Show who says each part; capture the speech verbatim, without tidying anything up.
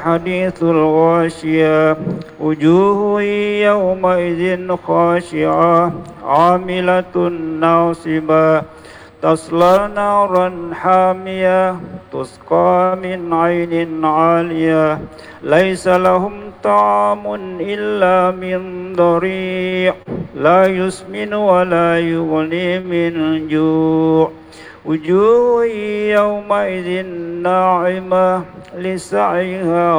Speaker 1: حديث الغاشية وجوه يومئذ خاشعة عاملة ناصبة تصلى نارا حامية تسقى من عين عالية ليس لهم طعام إلا من ضريع لا يسمن ولا يغني من جوع وجوه يومئذ ناعمة لسعيها